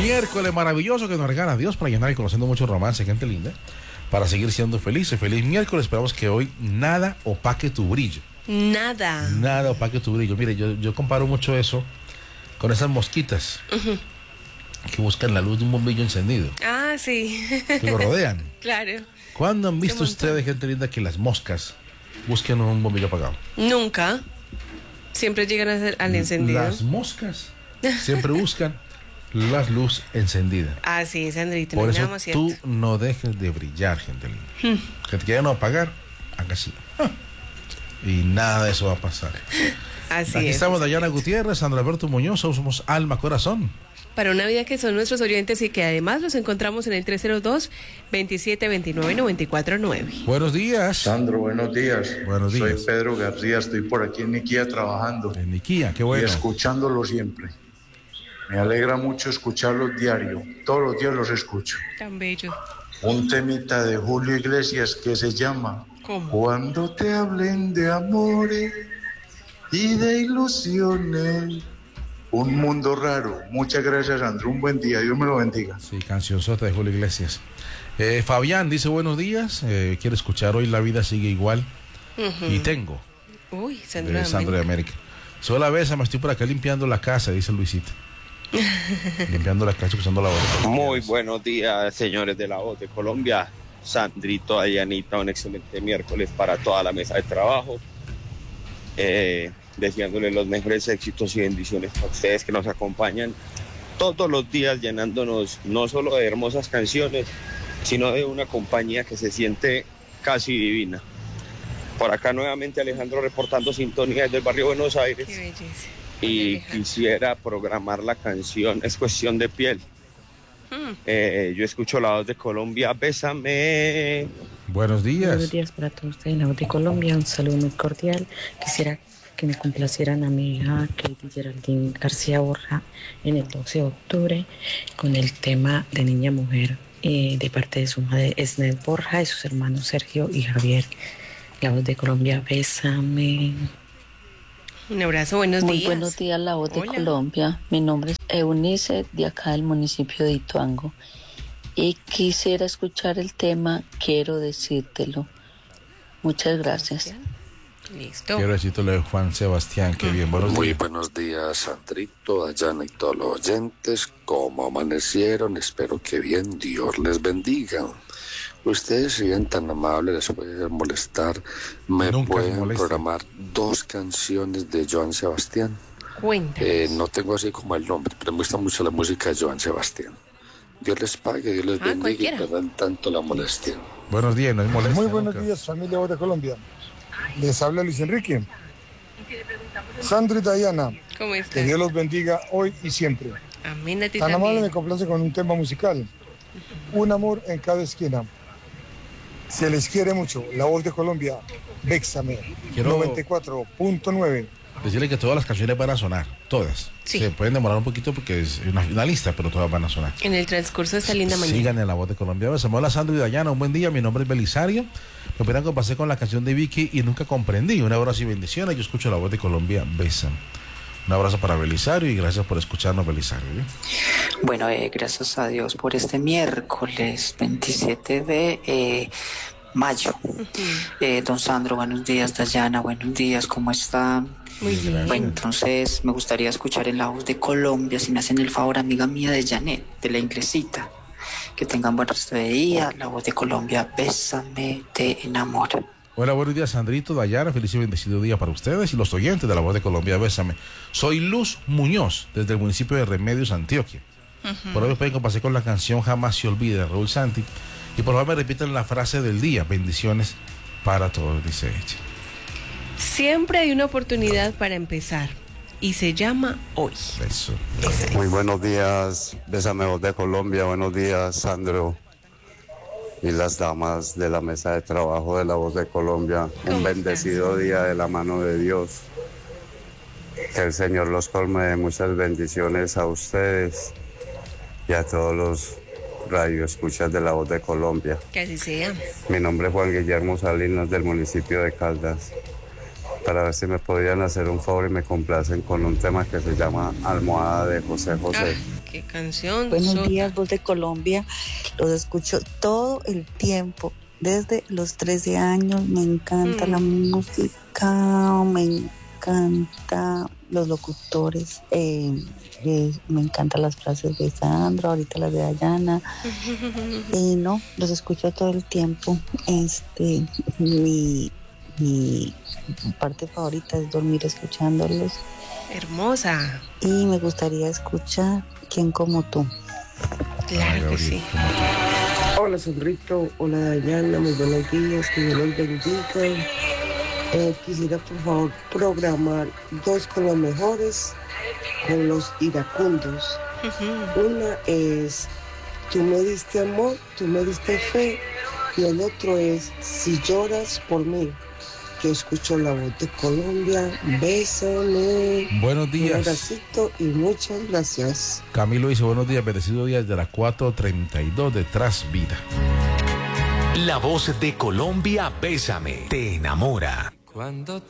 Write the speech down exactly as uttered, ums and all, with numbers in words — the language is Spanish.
Miércoles maravilloso que nos regala Dios para llenar y conociendo mucho romance, gente linda, para seguir siendo felices. Feliz miércoles, esperamos que hoy nada opaque tu brillo. Nada. Nada opaque tu brillo. Mire, yo, yo comparo mucho eso con esas mosquitas uh-huh. que buscan la luz de un bombillo encendido. Ah, sí. Que lo rodean. Claro. ¿Cuándo han visto ustedes, gente linda, que las moscas busquen un bombillo apagado? Nunca. Siempre llegan a ser al encendido. Las moscas siempre buscan la luz encendida. Ah, sí, Sandrito. Por no eso más tú no dejes de brillar, gente linda. Hmm. Que te quieran apagar, haga así. Y nada de eso va a pasar. Así Aquí es. estamos Dayana Gutiérrez, Sandra Alberto Muñoz, somos Alma Corazón. Para una vida que son nuestros oyentes y que además los encontramos en el tres cero dos, veintisiete veintinueve, noventa y cuatro nueve. Buenos días. Sandro, buenos días. Buenos días. Soy Pedro García, estoy por aquí en Niquía trabajando. En Niquía, qué bueno. Y escuchándolo siempre. Me alegra mucho escucharlos diario. Todos los días los escucho. Tan bello. Un temita de Julio Iglesias que se llama ¿Cómo? Cuando te hablen de amores y de ilusiones. Un mundo raro. Muchas gracias, Sandro. Un buen día. Dios me lo bendiga. Sí, cancionzota de Julio Iglesias. Eh, Fabián dice buenos días. Eh, quiere escuchar Hoy la vida sigue igual. Uh-huh. Y tengo. Uy, Sandro de de Sandro de América. Sola vez, me estoy por acá limpiando la casa, dice Luisita. Limpiando la casa, usando la voz. Muy buenos días, señores de la Voz de Colombia. Sandrito, Dayanita, un excelente miércoles para toda la mesa de trabajo. Eh, deseándoles los mejores éxitos y bendiciones a ustedes que nos acompañan todos los días, llenándonos no solo de hermosas canciones, sino de una compañía que se siente casi divina. Por acá nuevamente Alejandro reportando sintonía desde el barrio Buenos Aires. Qué belleza. Y quisiera programar la canción Es Cuestión de Piel. Hmm. Eh, yo escucho la Voz de Colombia, bésame. Buenos días. Buenos días para todos ustedes, la Voz de Colombia, un saludo muy cordial. Quisiera que me complacieran a mi hija Katie Geraldine García Borja en el doce de octubre con el tema de Niña Mujer eh, de parte de su madre Esnet Borja y sus hermanos Sergio y Javier. La Voz de Colombia, bésame. Un abrazo, buenos Muy días. Muy buenos días, La Voz de Hola. Colombia. Mi nombre es Eunice, de acá del municipio de Ituango. Y quisiera escuchar el tema Quiero decírtelo. Muchas gracias. Listo. Quiero decirte de Juan Sebastián, qué bien. Buenos Muy días. buenos días, Sandrito, Dayana y todos los oyentes. ¿Cómo amanecieron? Espero que bien. Dios les bendiga. Ustedes, si bien tan amables, les pueden molestar, me Nunca pueden programar dos canciones de Joan Sebastián. Cuéntanos. Eh, no tengo así como el nombre, pero me gusta mucho la música de Joan Sebastián. Dios les pague, Dios les Ah, bendiga cualquiera. y perdan tanto la molestia. Buenos días, no es molestia. Muy buenos nunca. días, familia Voz de Colombia. Les habla Luis Enrique. Sandro y Dayana, ¿Cómo que estás? Dios los bendiga hoy y siempre. Amén a ti Tan amable me también. complace con un tema musical. Un amor en cada esquina. Se les quiere mucho. La Voz de Colombia, Bésame, Quiero- noventa y cuatro punto nueve. Decirle que todas las canciones van a sonar, todas. Sí. Se pueden demorar un poquito porque es una, una lista, pero todas van a sonar. En el transcurso de esta linda mañana. Sigan en La Voz de Colombia. Besamos a Sandro y Dayana, un buen día. Mi nombre es Belisario. Me pudieran complacer con la canción de Vicky y nunca comprendí. Un abrazo y bendiciones. Yo escucho La Voz de Colombia. Besan. Un abrazo para Belisario y gracias por escucharnos, Belisario. ¿eh? Bueno, eh, gracias a Dios por este miércoles veintisiete de eh, mayo. Eh, don Sandro, buenos días. Dayana, buenos días. ¿Cómo están? Muy bien. Bueno, entonces me gustaría escuchar en La Voz de Colombia, si me hacen el favor, amiga mía de Janet, de la Inglesita. Que tengan buen resto de día. La Voz de Colombia, bésame, te enamora. Hola, buenos días, Sandrito, Dayana. Feliz y bendecido día para ustedes y los oyentes de La Voz de Colombia. Bésame. Soy Luz Muñoz, desde el municipio de Remedios, Antioquia. Uh-huh. Por hoy me pueden complacer con la canción Jamás se olvide de Raúl Santi. Y por favor me repiten la frase del día. Bendiciones para todos, dice ella. Siempre hay una oportunidad para empezar y se llama hoy. Eso. Muy buenos días, Bésame Voz de Colombia. Buenos días, Sandro y las damas de la mesa de trabajo de La Voz de Colombia. Un bendecido día de la mano de Dios. Que el Señor los colme de muchas bendiciones a ustedes y a todos los radioescuchas de La Voz de Colombia. Que así sea. Mi nombre es Juan Guillermo Salinas, del municipio de Caldas. para ver si me podían hacer un favor y me complacen con un tema que se llama Almohada de José José. Ah, qué canción. Buenos Sota. días, Voz de Colombia. Los escucho todo el tiempo. Desde los trece años me encanta mm. la música, me encanta los locutores, eh, eh, me encantan las frases de Sandra, ahorita las de Dayana. Y no, los escucho todo el tiempo. Este, mi, mi parte favorita es dormir escuchándolos. Hermosa. Y me gustaría escuchar ¿Quién como tú? Claro que sí. Hola Sandrito, hola Dayana, muy buenos días, que Dios los bendiga. Eh, quisiera por favor programar dos con los mejores, con los iracundos. Uh-huh. Una es Tú me diste amor, tú me diste fe, y el otro es Si lloras por mí. Yo escucho la Voz de Colombia, bésame. Buenos días. Un abracito y muchas gracias. Camilo dice buenos días, bendecido día de las cuatro treinta y dos de Tras Vida. La Voz de Colombia, bésame, te enamora. Cuando